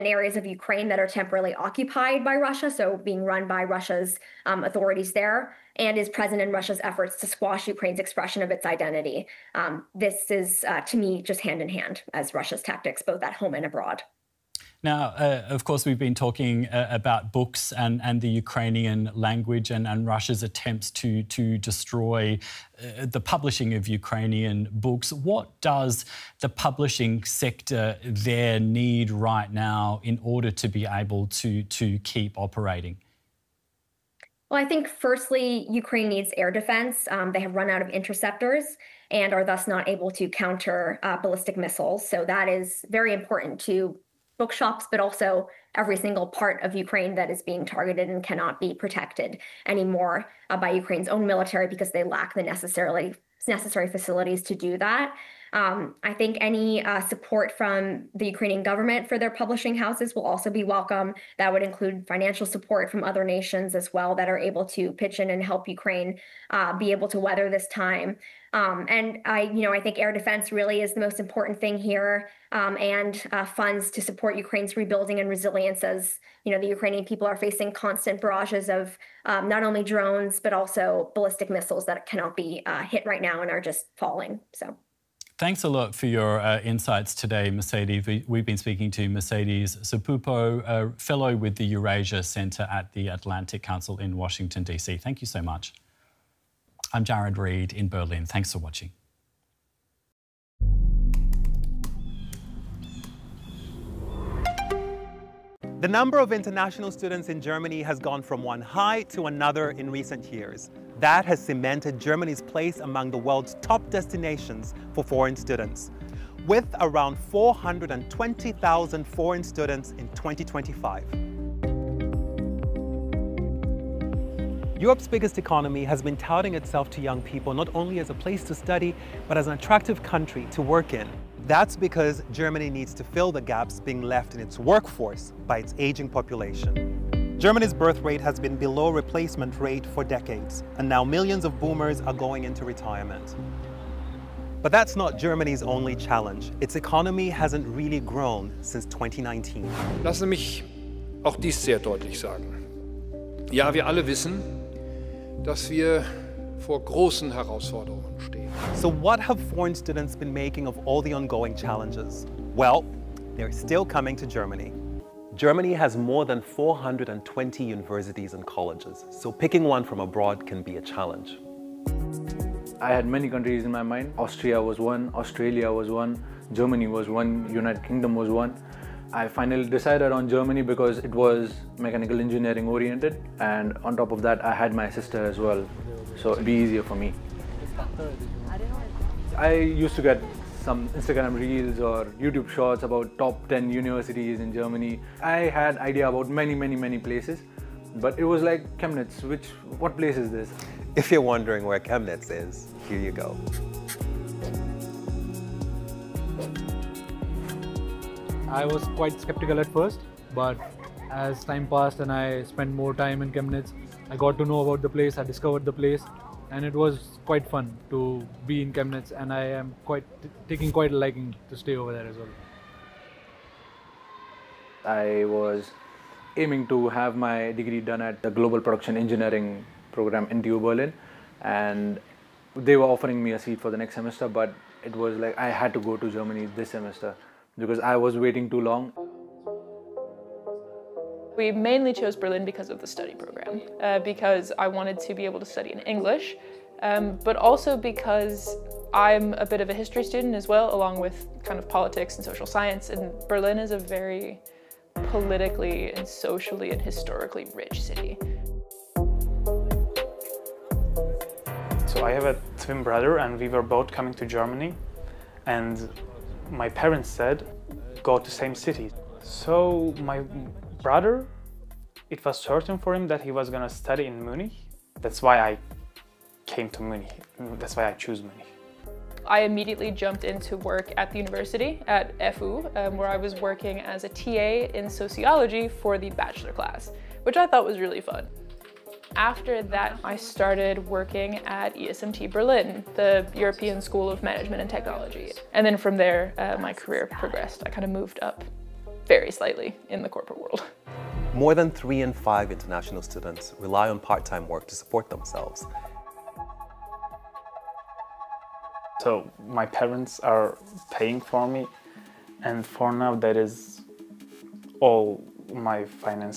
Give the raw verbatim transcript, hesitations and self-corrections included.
areas of Ukraine that are temporarily occupied by Russia, so being run by Russia's um, authorities there, and is present in Russia's efforts to squash Ukraine's expression of its identity. Um, this is, uh, to me, just hand in hand as Russia's tactics, both at home and abroad. Now, uh, of course, we've been talking uh, about books and, and the Ukrainian language and, and Russia's attempts to, to destroy uh, the publishing of Ukrainian books. What does the publishing sector there need right now in order to be able to, to keep operating? Well, I think firstly, Ukraine needs air defense. Um, they have run out of interceptors and are thus not able to counter uh, ballistic missiles. So that is very important to bookshops, but also every single part of Ukraine that is being targeted and cannot be protected anymore uh, by Ukraine's own military because they lack the necessarily necessary facilities to do that. Um, I think any uh, support from the Ukrainian government for their publishing houses will also be welcome. That would include financial support from other nations as well that are able to pitch in and help Ukraine uh, be able to weather this time. Um, and I, you know, I think air defense really is the most important thing here, um, and uh, funds to support Ukraine's rebuilding and resilience as, you know, the Ukrainian people are facing constant barrages of um, not only drones, but also ballistic missiles that cannot be uh, hit right now and are just falling. So. Thanks a lot for your uh, insights today, Mercedes. We, we've been speaking to Mercedes Sapupo, a fellow with the Eurasia Centre at the Atlantic Council in Washington, D C. Thank you so much. I'm Jared Reid in Berlin. Thanks for watching. The number of international students in Germany has gone from one high to another in recent years. That has cemented Germany's place among the world's top destinations for foreign students, with around four hundred twenty thousand foreign students in twenty twenty-five. Europe's biggest economy has been touting itself to young people not only as a place to study, but as an attractive country to work in. That's because Germany needs to fill the gaps being left in its workforce by its aging population. Germany's birth rate has been below replacement rate for decades, and now millions of boomers are going into retirement. But that's not Germany's only challenge. Its economy hasn't really grown since twenty nineteen. Lassen Sie mich auch dies sehr deutlich sagen. Ja, wir alle wissen, dass wir vor großen Herausforderungen stehen. So what have foreign students been making of all the ongoing challenges? Well, they're still coming to Germany. Germany has more than four hundred twenty universities and colleges, so picking one from abroad can be a challenge. I had many countries in my mind. Austria was one, Australia was one, Germany was one, United Kingdom was one. I finally decided on Germany because it was mechanical engineering oriented, and on top of that I had my sister as well, so it'd be easier for me. I used to get some Instagram reels or YouTube shorts about top ten universities in Germany. I had idea about many, many, many places, but it was like Chemnitz, which, what place is this? If you're wondering where Chemnitz is, here you go. I was quite skeptical at first, but as time passed and I spent more time in Chemnitz, I got to know about the place, I discovered the place, and it was quite fun to be in Chemnitz, and I am quite taking quite a liking to stay over there as well. I was aiming to have my degree done at the Global Production Engineering program in T U Berlin, and they were offering me a seat for the next semester, but it was like I had to go to Germany this semester because I was waiting too long. We mainly chose Berlin because of the study program, uh, because I wanted to be able to study in English, um, but also because I'm a bit of a history student as well, along with kind of politics and social science, and Berlin is a very politically and socially and historically rich city. So I have a twin brother and we were both coming to Germany, and my parents said, go to same city. So my brother, it was certain for him that he was gonna study in Munich. That's why I came to Munich. That's why I choose Munich. I immediately jumped into work at the university at F U, um, where I was working as a T A in sociology for the bachelor class, which I thought was really fun. After that, I started working at E S M T Berlin, the European School of Management and Technology. And then from there, uh, my career progressed. I kind of moved up. vary slightly in the corporate world. More than three in five international students rely on part-time work to support themselves. So my parents are paying for me, and for now that is all my finance